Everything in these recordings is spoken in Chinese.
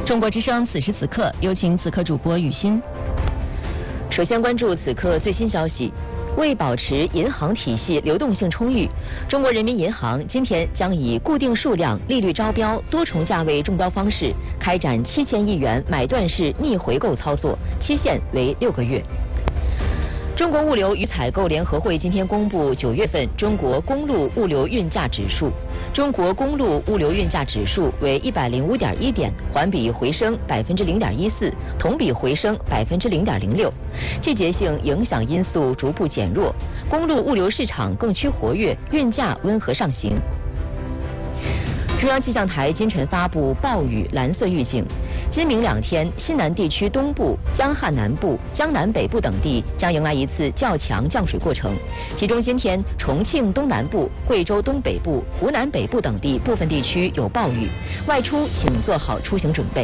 中国之声此时此刻，有请此刻主播雨欣。首先关注此刻最新消息。为保持银行体系流动性充裕，中国人民银行今天将以固定数量、利率招标、多重价位中标方式开展7000亿元买断式逆回购操作，期限为6个月。中国物流与采购联合会今天公布9月份中国公路物流运价指数，中国公路物流运价指数为105.1点，环比回升0.14%，同比回升0.06%。季节性影响因素逐步减弱，公路物流市场更趋活跃，运价温和上行。中央气象台今晨发布暴雨蓝色预警，今明2天，西南地区东部、江汉南部、江南北部等地将迎来一次较强降水过程。其中今天，重庆东南部、贵州东北部、湖南北部等地部分地区有暴雨，外出请做好出行准备。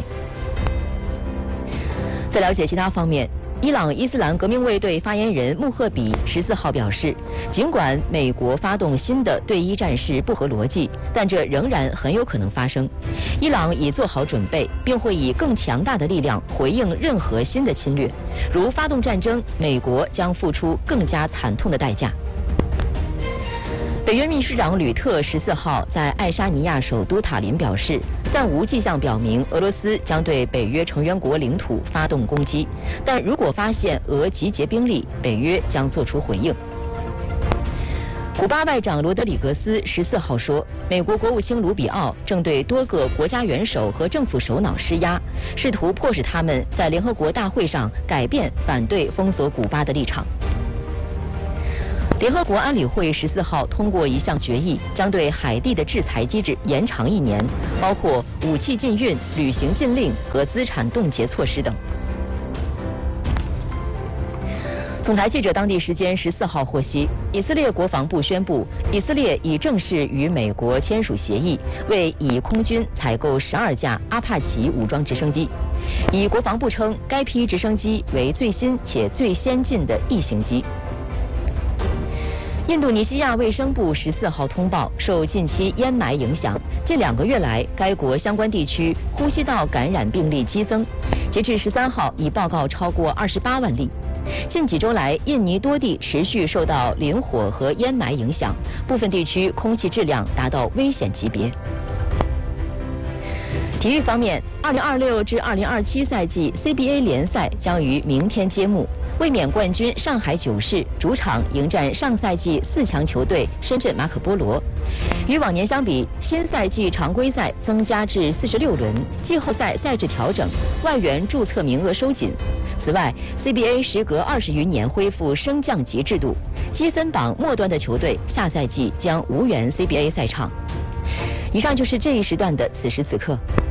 再了解其他方面。伊朗伊斯兰革命卫队发言人穆赫比14号表示，尽管美国发动新的对伊战事不合逻辑，但这仍然很有可能发生。伊朗已做好准备，并会以更强大的力量回应任何新的侵略。如发动战争，美国将付出更加惨痛的代价。北约秘书长吕特14号在爱沙尼亚首都塔林表示，暂无迹象表明俄罗斯将对北约成员国领土发动攻击，但如果发现俄集结兵力，北约将作出回应。古巴外长罗德里格斯14号说，美国国务卿卢比奥正对多个国家元首和政府首脑施压，试图迫使他们在联合国大会上改变反对封锁古巴的立场。联合国安理会14号通过一项决议，将对海地的制裁机制延长1年，包括武器禁运、旅行禁令和资产冻结措施等。总台记者当地时间14号获悉，以色列国防部宣布，以色列已正式与美国签署协议，为以空军采购12架阿帕奇武装直升机。以国防部称，该批直升机为最新且最先进的异型机。印度尼西亚卫生部14号通报，受近期烟霾影响，近2个月来，该国相关地区呼吸道感染病例激增，截至13号已报告超过28万例。近几周来，印尼多地持续受到林火和烟霾影响，部分地区空气质量达到危险级别。体育方面，2026至2027赛季 CBA 联赛将于明天揭幕。卫冕冠军上海九世主场迎战上赛季4强球队深圳马可波罗。与往年相比，新赛季常规赛增加至46轮，季后赛赛制调整，外援注册名额收紧。此外 ，CBA 时隔20余年恢复升降级制度，积分榜末端的球队下赛季将无缘 CBA 赛场。以上就是这一时段的此时此刻。